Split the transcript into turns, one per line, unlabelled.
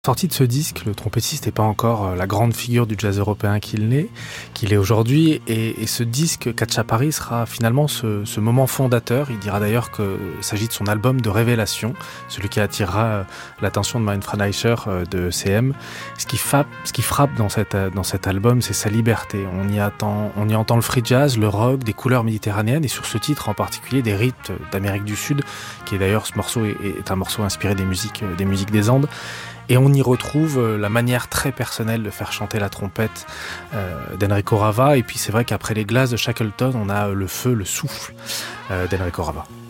Sorti de ce disque, le trompettiste n'est pas encore la grande figure du jazz européen qu'il est aujourd'hui. Et ce disque, Cacciapari, sera finalement ce moment fondateur. Il dira d'ailleurs qu'il s'agit de son album de révélation, celui qui attirera l'attention de Manfred Eicher de ECM. Ce qui frappe dans cet album, c'est sa liberté. On y entend le free jazz, le rock, des couleurs méditerranéennes, et sur ce titre en particulier, des rythmes d'Amérique du Sud, qui est d'ailleurs, ce morceau est un morceau inspiré des musiques des Andes. Et on y retrouve la manière très personnelle de faire chanter la trompette d'Enrico Rava. Et puis c'est vrai qu'après les glaces de Shackleton, on a le feu, le souffle d'Enrico Rava.